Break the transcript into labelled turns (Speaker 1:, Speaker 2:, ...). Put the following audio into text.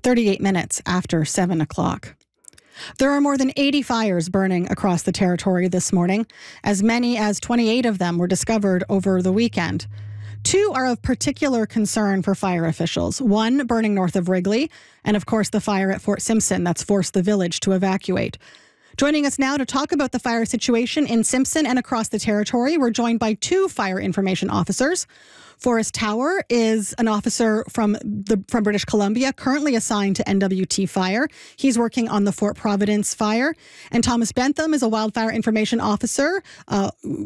Speaker 1: 38 minutes after 7 o'clock. There are more than 80 fires burning across the territory this morning. As many as 28 of them were discovered over the weekend. 2 are of particular concern for fire officials. 1 burning north of Wrigley, and of course the fire at Fort Simpson that's forced the village to evacuate. Joining us now to talk about the fire situation in Simpson and across the territory, we're joined by 2 fire information officers. Forrest Tower is an officer from British Columbia, currently assigned to NWT Fire. He's working on the Fort Providence fire. And Thomas Bentham is a wildfire information officer